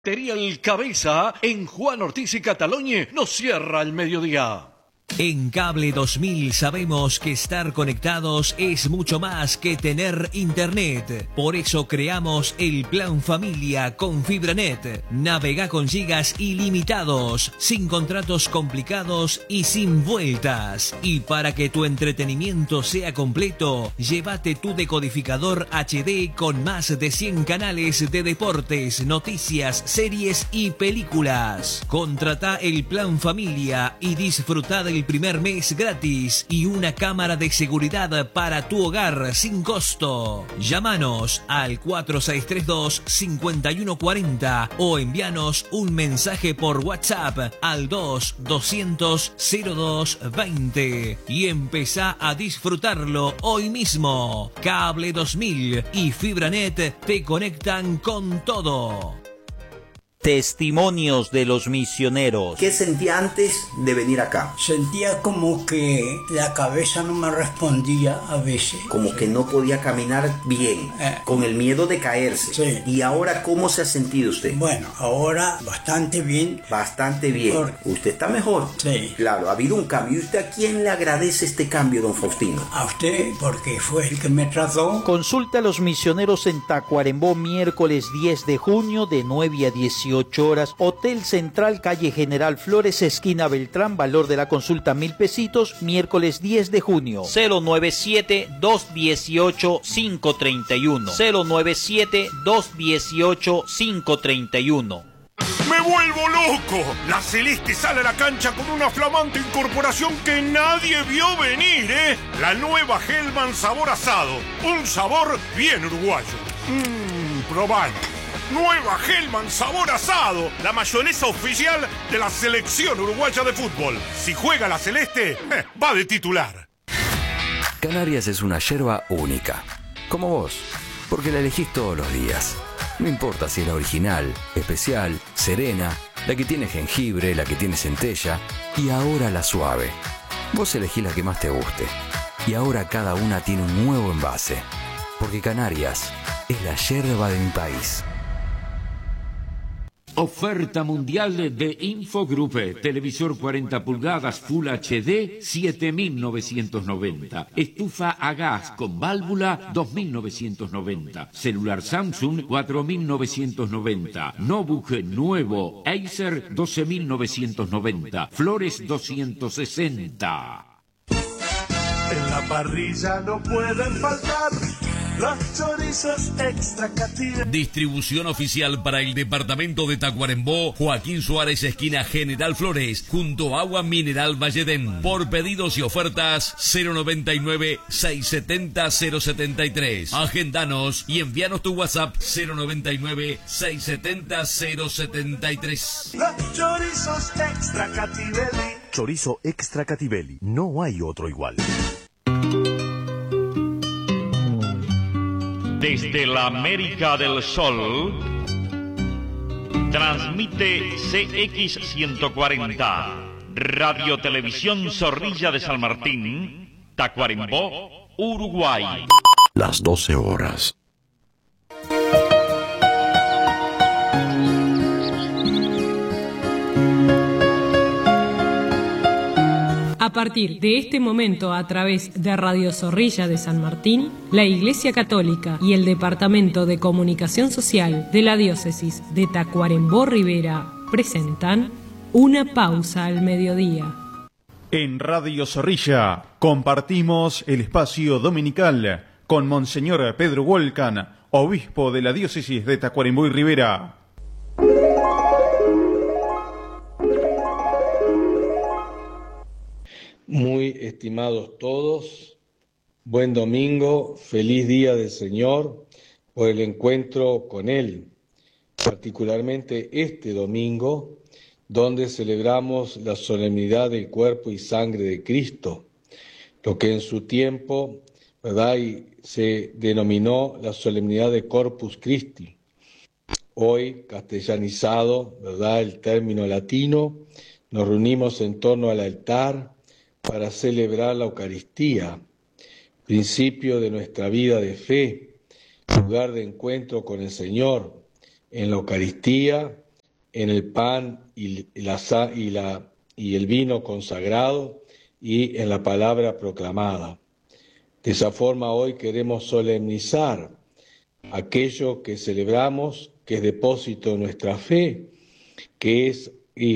El Cabeza en Juan Ortiz y Cataloñe nos cierra el mediodía. En Cable 2000 sabemos que estar conectados es mucho más que tener internet. Por eso creamos el Plan Familia con FibraNet. Navega con gigas ilimitados, sin contratos complicados y sin vueltas. Y para que tu entretenimiento sea completo, llévate tu decodificador HD con más de 100 canales de deportes, noticias, series y películas. Contrata el Plan Familia y disfruta del primer mes gratis y una cámara de seguridad para tu hogar sin costo. Llámanos al 4632-5140 o envíanos un mensaje por WhatsApp al 200-0220 y empezá a disfrutarlo hoy mismo. Cable 2000 y FibraNet te conectan con todo. Testimonios de los misioneros. ¿Qué sentía antes de venir acá? Sentía como que la cabeza no me respondía a veces. Como que no podía caminar bien, con el miedo de caerse. Sí. ¿Y ahora cómo se ha sentido usted? Bueno, ahora bastante bien. Bastante bien. ¿Usted está mejor? Sí. Claro, ha habido un cambio. ¿Y usted a quién le agradece este cambio, don Faustino? A usted, porque fue el que me trató. Consulta a los misioneros en Tacuarembó miércoles 10 de junio de 9 a 18 horas. Hotel Central, calle General Flores, esquina Beltrán. Valor de la consulta 1,000 pesitos. Miércoles 10 de junio. 097-218-531. 097-218-531. ¡Me vuelvo loco! La Celeste sale a la cancha con una flamante incorporación que nadie vio venir, ¿eh? La nueva Hellman sabor asado. Un sabor bien uruguayo. Probad. Nueva Hellman sabor asado. La mayonesa oficial de la selección uruguaya de fútbol. Si juega la Celeste, va de titular. Canarias es una yerba única. Como vos. Porque la elegís todos los días. No importa si es la original, especial, serena, la que tiene jengibre, la que tiene centella y ahora la suave. Vos elegís la que más te guste. Y ahora cada una tiene un nuevo envase. Porque Canarias es la yerba de mi país. Oferta mundial de Infogroup. Televisor 40 pulgadas Full HD, 7.990. Estufa a gas con válvula, 2.990. Celular Samsung, 4.990. Notebook nuevo Acer, 12.990. Flores, 260. En la parrilla no pueden faltar los chorizos extra Cativelli. Distribución oficial para el departamento de Tacuarembó, Joaquín Suárez, esquina General Flores, junto a Agua Mineral Valledén. Por pedidos y ofertas, 099-670-073. Agendanos y envíanos tu WhatsApp, 099-670-073. Los chorizos extra Cativelli. Chorizo extra Cativelli. No hay otro igual. Desde la América del Sol, transmite CX140, Radio Televisión Zorrilla de San Martín, Tacuarembó, Uruguay. Las 12 horas. A partir de este momento, a través de Radio Zorrilla de San Martín, la Iglesia Católica y el Departamento de Comunicación Social de la Diócesis de Tacuarembó Rivera presentan Una pausa al mediodía. En Radio Zorrilla compartimos el espacio dominical con Monseñor Pedro Volcan, obispo de la Diócesis de Tacuarembó y Rivera. Muy estimados todos, buen domingo, feliz día del Señor por el encuentro con Él, particularmente este domingo, donde celebramos la solemnidad del cuerpo y sangre de Cristo, lo que en su tiempo, ¿verdad?, se denominó la solemnidad de Corpus Christi. Hoy, castellanizado, ¿verdad?, el término latino, nos reunimos en torno al altar para celebrar la Eucaristía, principio de nuestra vida de fe, lugar de encuentro con el Señor. En la Eucaristía en el pan y el vino consagrado y en la palabra proclamada. De esa forma hoy queremos solemnizar aquello que celebramos, que es depósito de nuestra fe, que es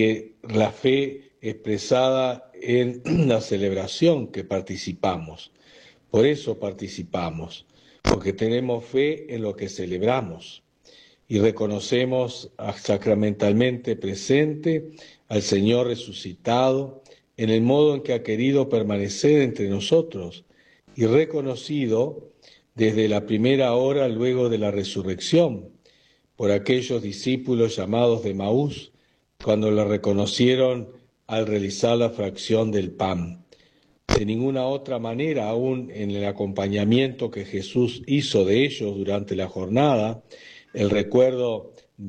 la fe expresada en la celebración que participamos. Por eso participamos, porque tenemos fe en lo que celebramos y reconocemos sacramentalmente presente al Señor resucitado en el modo en que ha querido permanecer entre nosotros y reconocido desde la primera hora luego de la resurrección por aquellos discípulos llamados de Emaús cuando lo reconocieron al realizar la fracción del pan. De ninguna otra manera, aún en el acompañamiento que Jesús hizo de ellos durante la jornada, el recuerdo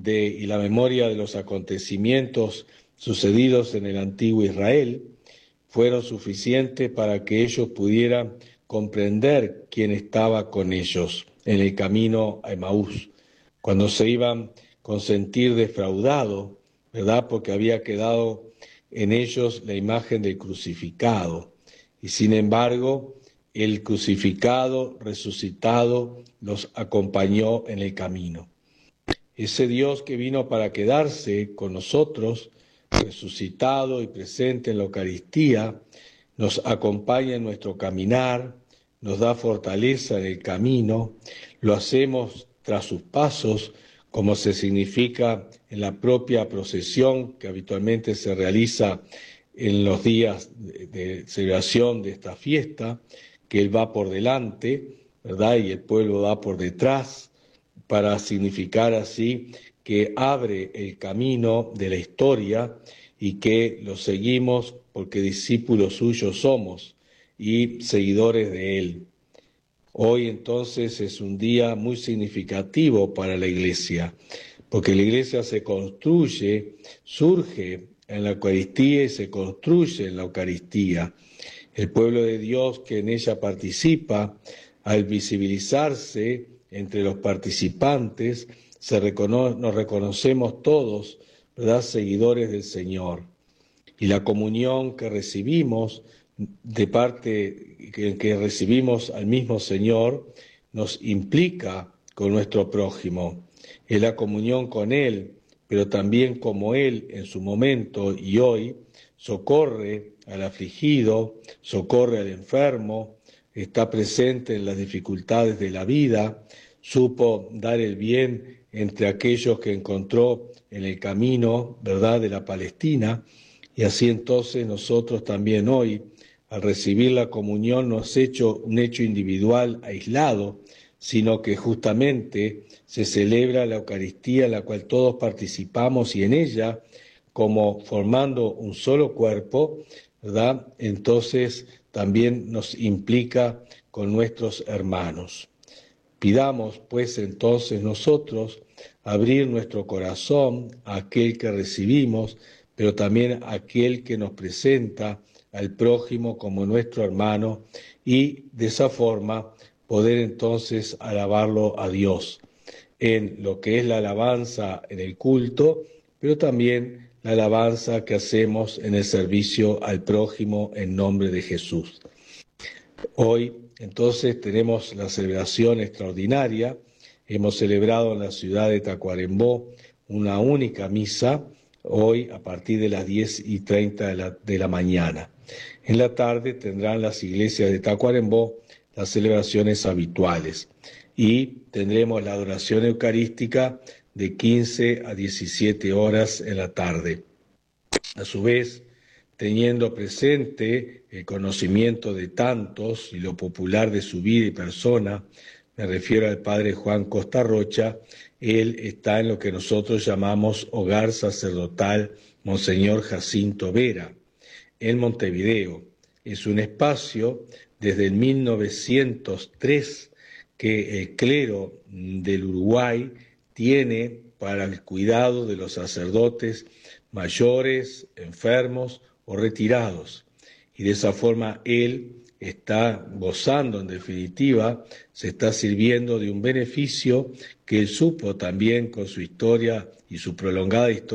y la memoria de los acontecimientos sucedidos en el antiguo Israel fueron suficientes para que ellos pudieran comprender quién estaba con ellos en el camino a Emaús, cuando se iban con sentir defraudado, ¿verdad? Porque había quedado en ellos la imagen del crucificado. Y sin embargo, el crucificado, resucitado, los acompañó en el camino. Ese Dios que vino para quedarse con nosotros, resucitado y presente en la Eucaristía, nos acompaña en nuestro caminar, nos da fortaleza en el camino, lo hacemos tras sus pasos, como se significa en la propia procesión que habitualmente se realiza en los días de celebración de esta fiesta, que Él va por delante, ¿verdad? Y el pueblo va por detrás, para significar así que abre el camino de la historia y que lo seguimos porque discípulos suyos somos y seguidores de Él. Hoy entonces es un día muy significativo para la Iglesia, porque la Iglesia se construye, surge en la Eucaristía y se construye en la Eucaristía. El pueblo de Dios que en ella participa, al visibilizarse entre los participantes, nos reconocemos todos, ¿verdad?, seguidores del Señor. Y la comunión que recibimos de parte que recibimos al mismo Señor nos implica con nuestro prójimo. Es la comunión con Él, pero también como Él en su momento y hoy socorre al afligido, socorre al enfermo, está presente en las dificultades de la vida, supo dar el bien entre aquellos que encontró en el camino, ¿verdad?, de la Palestina, y así entonces nosotros también hoy, al recibir la comunión, no es un hecho individual aislado, sino que justamente se celebra la Eucaristía en la cual todos participamos y en ella, como formando un solo cuerpo, ¿verdad?, entonces también nos implica con nuestros hermanos. Pidamos pues entonces nosotros abrir nuestro corazón a aquel que recibimos, pero también a aquel que nos presenta al prójimo como nuestro hermano y de esa forma poder entonces alabarlo a Dios en lo que es la alabanza en el culto, pero también la alabanza que hacemos en el servicio al prójimo en nombre de Jesús. Hoy entonces tenemos la celebración extraordinaria. Hemos celebrado en la ciudad de Tacuarembó una única misa, hoy a partir de las 10:30 de la mañana. En la tarde tendrán las iglesias de Tacuarembó las celebraciones habituales y tendremos la adoración eucarística de 15 a 17 horas en la tarde. A su vez, teniendo presente el conocimiento de tantos y lo popular de su vida y persona, me refiero al padre Juan Costa Rocha, él está en lo que nosotros llamamos Hogar Sacerdotal Monseñor Jacinto Vera, en Montevideo. Es un espacio desde el 1903 que el clero del Uruguay tiene para el cuidado de los sacerdotes mayores, enfermos o retirados. Y de esa forma él está gozando, en definitiva, se está sirviendo de un beneficio que él supo también con su historia y su prolongada historia